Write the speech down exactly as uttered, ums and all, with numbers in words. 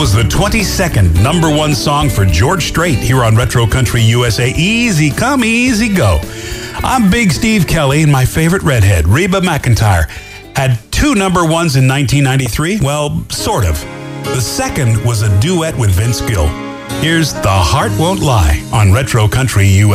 was the twenty-second number one song for George Strait here on Retro Country U S A. Easy come, easy go. I'm Big Steve Kelly, and my favorite redhead, Reba McEntire, had two number ones in nineteen ninety-three. Well, sort of. The second was a duet with Vince Gill. Here's The Heart Won't Lie on Retro Country U S A.